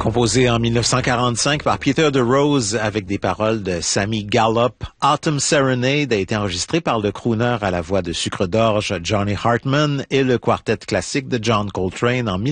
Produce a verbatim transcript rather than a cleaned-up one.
Composé en mille neuf cent quarante-cinq par Peter DeRose avec des paroles de Sammy Gallup, Autumn Serenade a été enregistré par le crooner à la voix de sucre d'orge Johnny Hartman et le quartet classique de John Coltrane en